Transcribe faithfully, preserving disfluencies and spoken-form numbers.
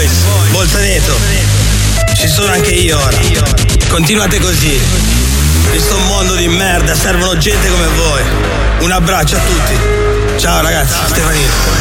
Boys, Bolzaneto. Ci sono anche io ora. Continuate così. In sto mondo di merda servono gente come voi. Un abbraccio a tutti. Ciao ragazzi, Stefanino.